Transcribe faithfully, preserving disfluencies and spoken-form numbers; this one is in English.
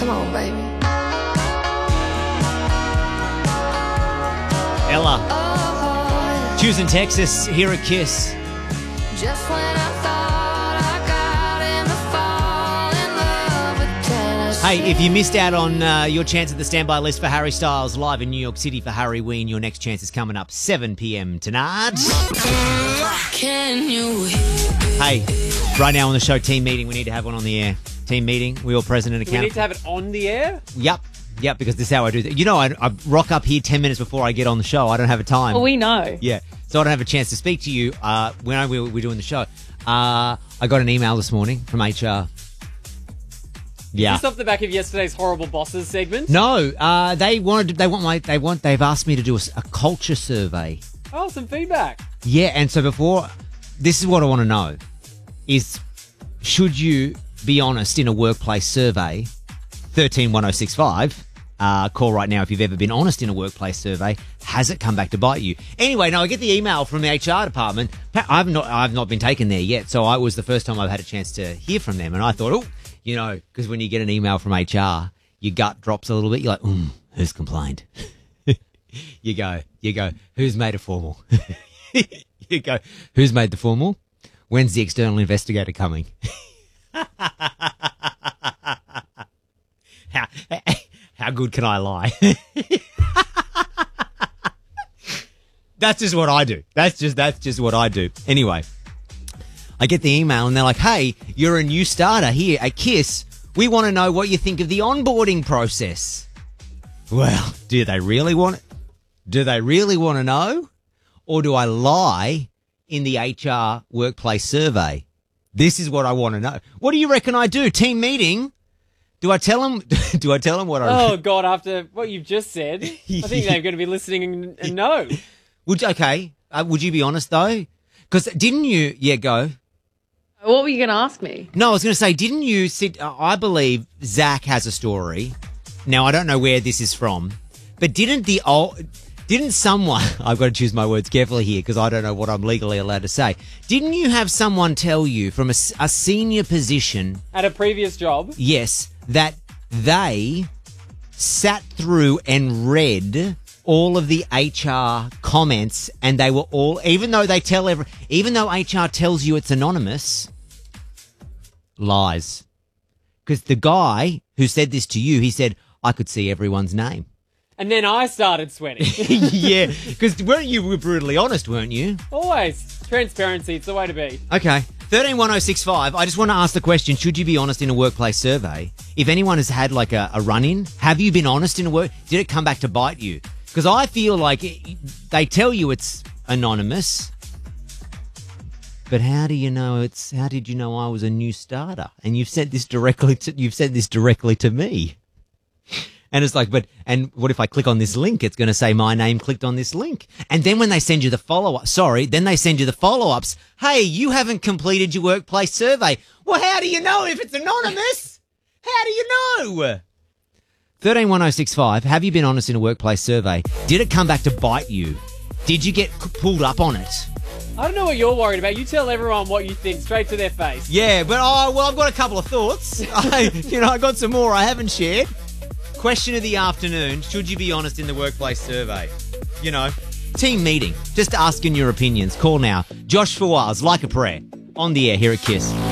Come on, baby. Ella. Oh, Choosing Texas. Hear a Kiss. just when I thought I got him to fall in love with Tennessee. Hey, if you missed out on uh, your chance at the standby list for Harry Styles live in New York City for Harryween, your next chance is coming up seven p.m. tonight. Can you Hey, right now on the show, team meeting. We need to have one on the air. Team meeting. We all present and Do we accountable. need to have it on the air? Yep. Yep, because this is how I do it. You know, I, I rock up here ten minutes before I get on the show. I don't have a time. Well, we know. Yeah, so I don't have a chance to speak to you uh, when I, we we're doing the show. Uh, I got an email this morning from H R. Yeah. Just off the back of yesterday's horrible bosses segment. No, uh, they wanted. They want my. They want. They've asked me to do a, s- a culture survey. Oh, some feedback. Yeah, and so before, this is what I want to know: is should you be honest in a workplace survey? Thirteen one zero six five. Uh, call right now if you've ever been honest in a workplace survey. Has it come back to bite you? Anyway, now I get the email from the H R department. I've not, I've not been taken there yet, so I was the first time I've had a chance to hear from them, and I thought, oh, you know, because when you get an email from H R, your gut drops a little bit. You're like, mm, who's complained? you go, you go, who's made a formal? you go, who's made the formal? When's the external investigator coming? how, how good can I lie? That's just what I do. That's just that's just what I do. Anyway, I get the email and they're like, hey, you're a new starter here at KISS. We want to know what you think of the onboarding process. Well, do they really want it? Do they really want to know? Or do I lie in the H R workplace survey? This is what I want to know. What do you reckon I do? Team meeting? Do I tell them? Do I tell them what I? Oh, God, after what you've just said, I think they're going to be listening and, and know. Would you, okay? Uh, would you be honest though? Because didn't you? Yeah, go. What were you going to ask me? No, I was going to say, didn't you sit? Uh, I believe Zach has a story. Now I don't know where this is from, but didn't the old? Didn't someone? I've got to choose my words carefully here because I don't know what I'm legally allowed to say. Didn't you have someone tell you from a, s- a senior position? At a previous job. Yes, that they sat through and read all of the H R comments, and they were all, even though they tell every, even though H R tells you it's anonymous, lies. Because the guy who said this to you, he said, I could see everyone's name. And then I started sweating. Yeah, because weren't you were brutally honest, weren't you? Always. Transparency, it's the way to be. Okay. thirteen one zero six five, I just want to ask the question, should you be honest in a workplace survey? If anyone has had like a, a run-in, have you been honest in a work? Did it come back to bite you? Because I feel like it, they tell you it's anonymous, but how do you know it's, how did you know I was a new starter? And you've said this directly to, you've said this directly to me. And it's like, but, and what if I click on this link? It's going to say my name clicked on this link. And then when they send you the follow-up, sorry, then they send you the follow-ups. Hey, you haven't completed your workplace survey. Well, how do you know if it's anonymous? How do you know? thirteen one zero six five, have you been honest in a workplace survey? Did it come back to bite you? Did you get c- pulled up on it? I don't know what you're worried about. You tell everyone what you think straight to their face. Yeah, but, oh, well, I've got a couple of thoughts. I, you know, I got some more I haven't shared. Question of the afternoon, should you be honest in the workplace survey? You know, team meeting, just asking your opinions. Call now. Josh Fawaz, Like a Prayer, on the air here at KISS.